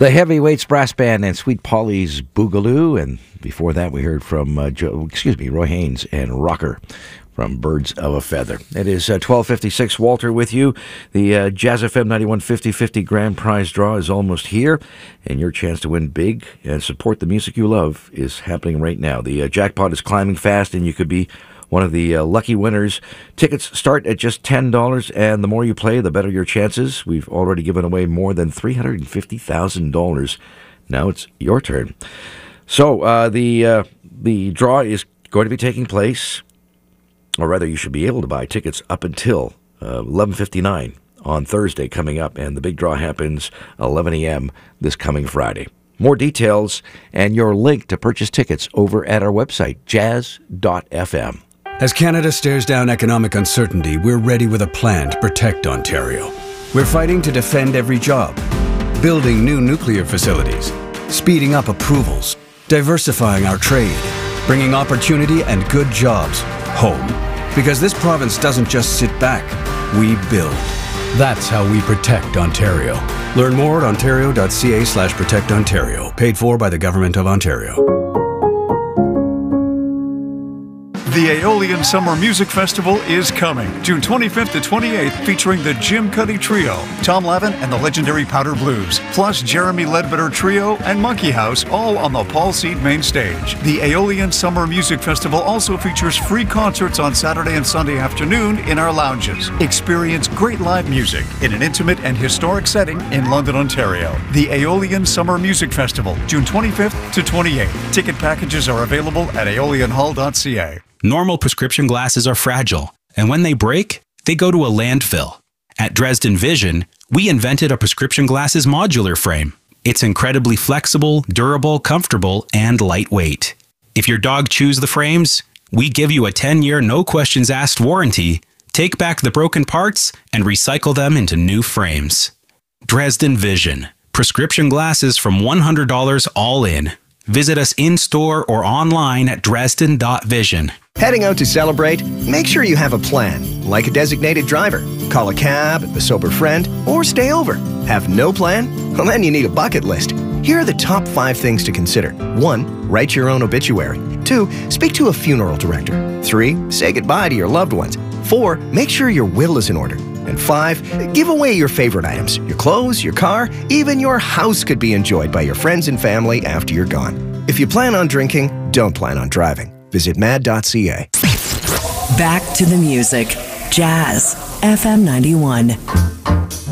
The Heavyweights Brass Band and Sweet Polly's Boogaloo. And before that, we heard from Roy Haynes and Rocker from Birds of a Feather. It is 12:56. Walter with you. The Jazz FM 91 50/50 Grand Prize draw is almost here, and your chance to win big and support the music you love is happening right now. The jackpot is climbing fast, and you could be one of the lucky winners. Tickets start at just $10, and the more you play, the better your chances. We've already given away more than $350,000. Now it's your turn. So the draw is going to be taking place, or rather, you should be able to buy tickets up until 11:59 on Thursday coming up, and the big draw happens 11 a.m. this coming Friday. More details and your link to purchase tickets over at our website, jazz.fm. As Canada stares down economic uncertainty, we're ready with a plan to protect Ontario. We're fighting to defend every job, building new nuclear facilities, speeding up approvals, diversifying our trade, bringing opportunity and good jobs home. Because this province doesn't just sit back, we build. That's how we protect Ontario. Learn more at ontario.ca/protectontario. Paid for by the Government of Ontario. The Aeolian Summer Music Festival is coming, June 25th to 28th, featuring the Jim Cuddy Trio, Tom Levin and the legendary Powder Blues, plus Jeremy Ledbetter Trio and Monkey House, all on the Paul Seed main stage. The Aeolian Summer Music Festival also features free concerts on Saturday and Sunday afternoon in our lounges. Experience great live music in an intimate and historic setting in London, Ontario. The Aeolian Summer Music Festival, June 25th to 28th. Ticket packages are available at aeolianhall.ca. Normal prescription glasses are fragile, and when they break, they go to a landfill. At Dresden Vision, we invented a prescription glasses modular frame. It's incredibly flexible, durable, comfortable, and lightweight. If your dog chews the frames, we give you a 10-year no-questions-asked warranty, take back the broken parts, and recycle them into new frames. Dresden Vision. Prescription glasses from $100 all in. Visit us in-store or online at dresden.vision. Heading out to celebrate? Make sure you have a plan, like a designated driver. Call a cab, a sober friend, or stay over. Have no plan? Well, then you need a bucket list. Here are the top 5 things to consider. 1. Write your own obituary. 2. Speak to a funeral director. 3. Say goodbye to your loved ones. 4. Make sure your will is in order. And 5. Give away your favorite items. Your clothes, your car, even your house could be enjoyed by your friends and family after you're gone. If you plan on drinking, don't plan on driving. Visit mad.ca. Back to the music. Jazz FM 91.